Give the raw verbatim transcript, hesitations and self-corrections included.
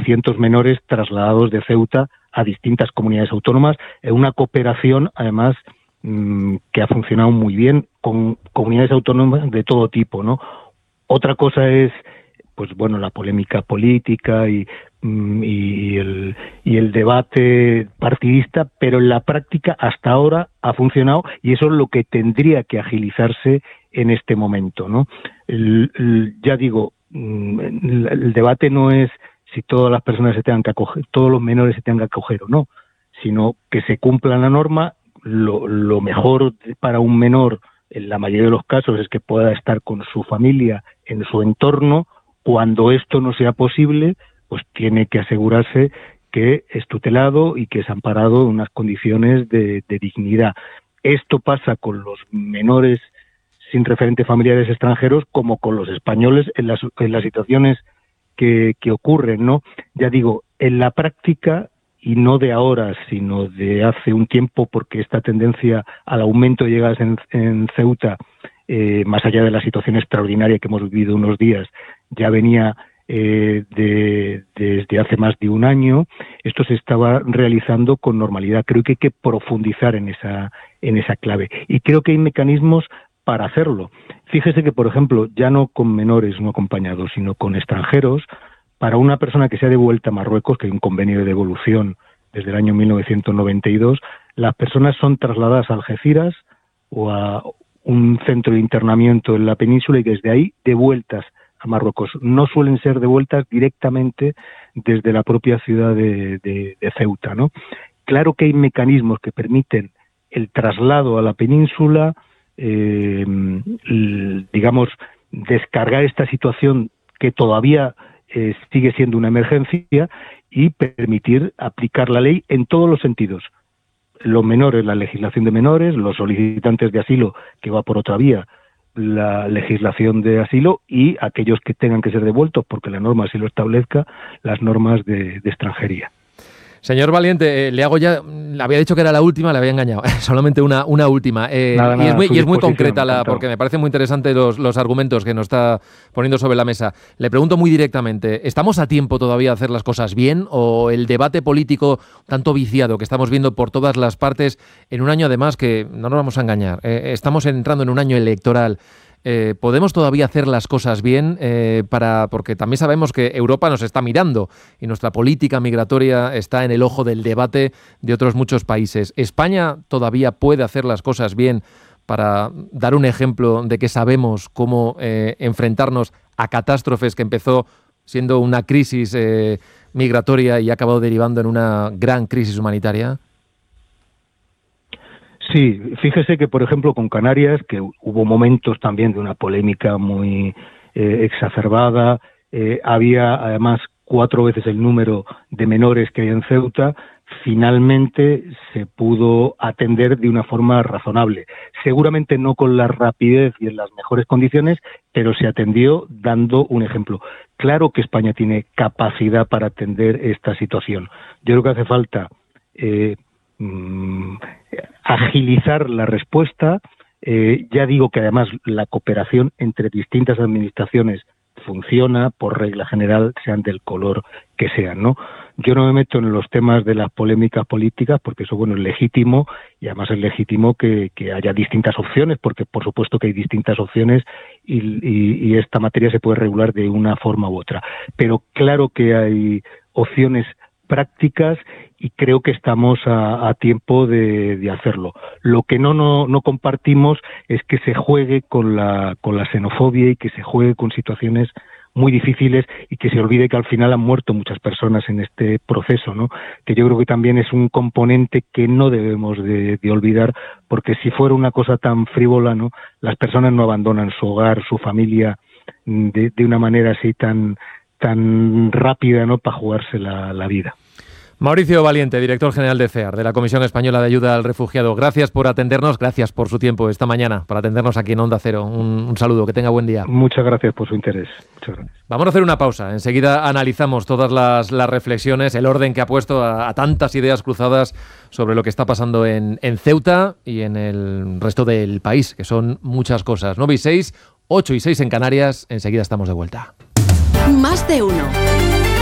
seiscientos menores trasladados de Ceuta a distintas comunidades autónomas, en una cooperación, además, mmm, que ha funcionado muy bien, con comunidades autónomas de todo tipo, ¿no? Otra cosa es, pues bueno, la polémica política y, mmm, y, el, y el debate partidista, pero en la práctica hasta ahora ha funcionado, y eso es lo que tendría que agilizarse en este momento, ¿no? El, el, ya digo, el, el debate no es si todas las personas se tengan que acoger, todos los menores se tengan que acoger o no, sino que se cumpla la norma. Lo, lo mejor para un menor, en la mayoría de los casos, es que pueda estar con su familia en su entorno. Cuando esto no sea posible, pues tiene que asegurarse que es tutelado y que es amparado en unas condiciones de, de dignidad. Esto pasa con los menores sin referentes familiares extranjeros como con los españoles en las, en las situaciones que, que ocurren, ¿no? Ya digo, en la práctica, y no de ahora, sino de hace un tiempo, porque esta tendencia al aumento de llegadas en, en Ceuta, eh, más allá de la situación extraordinaria que hemos vivido unos días, ya venía eh, de, desde hace más de un año. Esto se estaba realizando con normalidad. Creo que hay que profundizar en esa, en esa clave. Y creo que hay mecanismos para hacerlo. Fíjese que, por ejemplo, ya no con menores no acompañados, sino con extranjeros, para una persona que se ha devuelto a Marruecos, que hay un convenio de devolución desde el año mil novecientos noventa y dos, las personas son trasladadas a Algeciras o a un centro de internamiento en la península y desde ahí devueltas a Marruecos. No suelen ser devueltas directamente desde la propia ciudad de, de, de Ceuta, ¿no? Claro que hay mecanismos que permiten el traslado a la península, eh, digamos, descargar esta situación que todavía eh, sigue siendo una emergencia y permitir aplicar la ley en todos los sentidos. Los menores, la legislación de menores, los solicitantes de asilo, que va por otra vía, la legislación de asilo, y aquellos que tengan que ser devueltos, porque la norma así lo establezca, las normas de, de extranjería. Señor Valiente, eh, le hago ya, le había dicho que era la última, le había engañado, solamente una, una última. Eh, nada, nada, y es muy, y es muy concreta, la, encantado. porque me parecen muy interesantes los, los argumentos que nos está poniendo sobre la mesa. Le pregunto muy directamente, ¿estamos a tiempo todavía de hacer las cosas bien? ¿O el debate político tanto viciado que estamos viendo por todas las partes, en un año además que, no nos vamos a engañar, eh, estamos entrando en un año electoral? Eh, ¿Podemos todavía hacer las cosas bien? Eh, para porque también sabemos que Europa nos está mirando y nuestra política migratoria está en el ojo del debate de otros muchos países. ¿España todavía puede hacer las cosas bien para dar un ejemplo de que sabemos cómo eh, enfrentarnos a catástrofes que empezó siendo una crisis eh, migratoria y ha acabado derivando en una gran crisis humanitaria? Sí, fíjese que, por ejemplo, con Canarias, que hubo momentos también de una polémica muy eh, exacerbada, eh, había además cuatro veces el número de menores que hay en Ceuta, finalmente se pudo atender de una forma razonable. Seguramente no con la rapidez y en las mejores condiciones, pero se atendió dando un ejemplo. Claro que España tiene capacidad para atender esta situación. Yo creo que hace falta Eh, agilizar la respuesta. Eh, ya digo que además la cooperación entre distintas administraciones funciona, por regla general, sean del color que sean, ¿no? Yo no me meto en los temas de las polémicas políticas porque eso, bueno, es legítimo, y además es legítimo que, que haya distintas opciones, porque por supuesto que hay distintas opciones y, y, y esta materia se puede regular de una forma u otra. Pero claro que hay opciones prácticas y creo que estamos a, a tiempo de, de hacerlo. Lo que no, no no compartimos es que se juegue con la con la xenofobia y que se juegue con situaciones muy difíciles y que se olvide que al final han muerto muchas personas en este proceso, ¿no? Que yo creo que también es un componente que no debemos de, de olvidar, porque si fuera una cosa tan frívola, ¿no?, las personas no abandonan su hogar, su familia de, de una manera así tan tan rápida, ¿no?, para jugarse la, la vida. Mauricio Valiente, director general de CEAR, de la Comisión Española de Ayuda al Refugiado. Gracias por atendernos, gracias por su tiempo esta mañana, para atendernos aquí en Onda Cero. Un, un saludo, que tenga buen día. Muchas gracias por su interés. Muchas gracias. Vamos a hacer una pausa. Enseguida analizamos todas las, las reflexiones, el orden que ha puesto a, a tantas ideas cruzadas sobre lo que está pasando en, en Ceuta y en el resto del país, que son muchas cosas. nueve y seis, ocho y seis en Canarias. Enseguida estamos de vuelta. Más de uno.